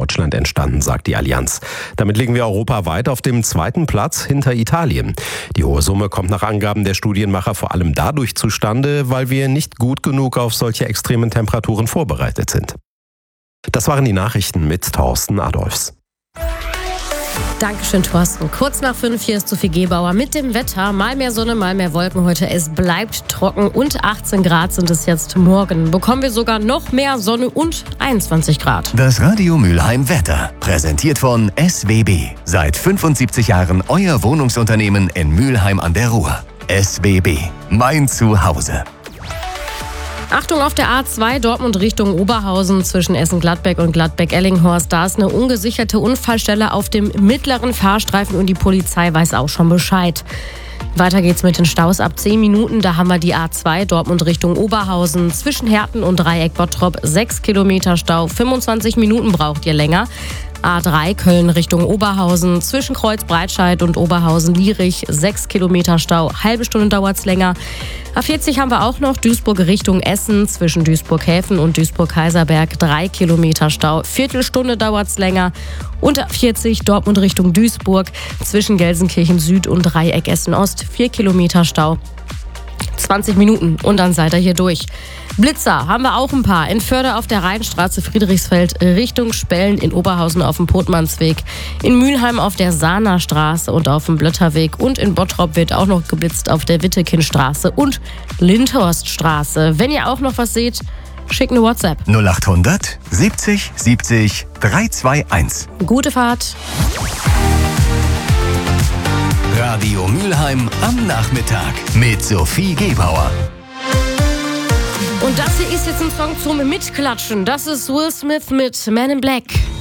Deutschland entstanden, sagt die Allianz. Damit liegen wir europaweit auf dem 2. Platz hinter Italien. Die hohe Summe kommt nach Angaben der Studienmacher vor allem dadurch zustande, weil wir nicht gut genug auf solche extremen Temperaturen vorbereitet sind. Das waren die Nachrichten mit Thorsten Adolfs. Dankeschön, Thorsten. Kurz nach 5 hier ist Sophie Gebauer mit dem Wetter. Mal mehr Sonne, mal mehr Wolken heute. Es bleibt trocken und 18 Grad sind es jetzt. Morgen bekommen wir sogar noch mehr Sonne und 21 Grad. Das Radio Mülheim Wetter, präsentiert von SWB. Seit 75 Jahren euer Wohnungsunternehmen in Mülheim an der Ruhr. SWB, mein Zuhause. Achtung auf der A2 Dortmund Richtung Oberhausen zwischen Essen-Gladbeck und Gladbeck-Ellinghorst. Da ist eine ungesicherte Unfallstelle auf dem mittleren Fahrstreifen und die Polizei weiß auch schon Bescheid. Weiter geht's mit den Staus ab 10 Minuten. Da haben wir die A2 Dortmund Richtung Oberhausen zwischen Herten und Dreieck Bottrop 6 Kilometer Stau. 25 Minuten braucht ihr länger. A3 Köln Richtung Oberhausen zwischen Kreuz Breitscheid und Oberhausen-Lierich 6 Kilometer Stau. Halbe Stunde dauert's länger. A40 haben wir auch noch Duisburg Richtung Essen zwischen Duisburg-Häfen und Duisburg-Kaiserberg 3 Kilometer Stau. Viertelstunde dauert's länger. Und A40 Dortmund Richtung Duisburg zwischen Gelsenkirchen Süd und Dreieck Essen Ost 4 Kilometer Stau. 20 Minuten und dann seid ihr hier durch. Blitzer haben wir auch ein paar. In Förde auf der Rheinstraße Friedrichsfeld Richtung Spellen, in Oberhausen auf dem Potmannsweg, in Mülheim auf der Sahner Straße und auf dem Blötterweg und in Bottrop wird auch noch geblitzt auf der Wittekindstraße und Lindhorststraße. Wenn ihr auch noch was seht, schickt eine WhatsApp. 0800 70 70 321. Gute Fahrt. Radio Mülheim am Nachmittag mit Sophie Gebauer. Und das hier ist jetzt ein Song zum Mitklatschen. Das ist Will Smith mit Man in Black.